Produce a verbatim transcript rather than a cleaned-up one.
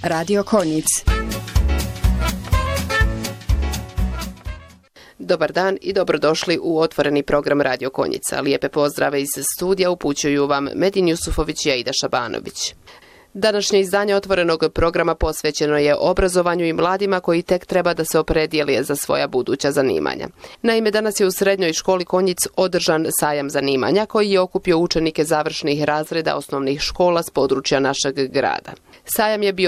Radio Konjic. Dobar dan i dobrodošli u otvoreni program Radio Konjica. Lijepe pozdrave iz studija upućuju vam Medin Jusufović i Aida Šabanović. Današnje izdanje otvorenog programa posvećeno je obrazovanju i mladima koji tek treba da se opredijele za svoja buduća zanimanja. Naime, danas je u Srednjoj školi Konjic održan sajam zanimanja koji je okupio učenike završnih razreda osnovnih škola s područja našeg grada. Sajam je bio